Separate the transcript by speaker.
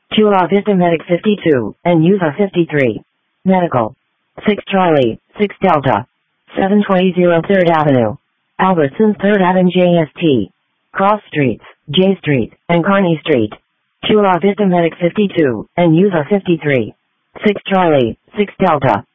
Speaker 1: Chula Vista Medic 52, and USA 53. Medical. 6 Charlie, 6 Delta. 720 3rd Avenue. Albertsons 3rd Avenue JST. Cross Streets, J Street, and Kearney Street. Chula Vista Medic 52, and USA 53. 6 Charlie, 6 Delta.